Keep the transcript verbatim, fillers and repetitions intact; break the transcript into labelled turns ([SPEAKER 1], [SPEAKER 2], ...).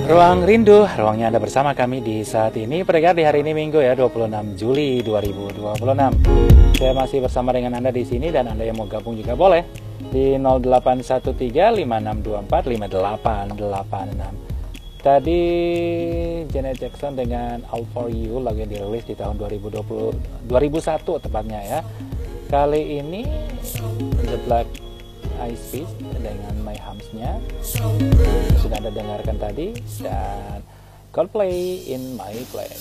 [SPEAKER 1] Ruang Rindu, ruangnya Anda bersama kami di saat ini. Pendengar, di hari ini Minggu ya, dua puluh enam Juli dua ribu dua puluh enam. Saya masih bersama dengan Anda di sini, dan Anda yang mau gabung juga boleh di nol delapan satu tiga lima enam dua empat lima delapan delapan enam. Tadi Janet Jackson dengan All For You, lagu yang dirilis di tahun dua ribu dua puluh, dua ribu satu tepatnya ya. Kali ini The Black Eyed Peas dengan My Humps-nya sudah Anda dengarkan tadi, dan Coldplay In My Place.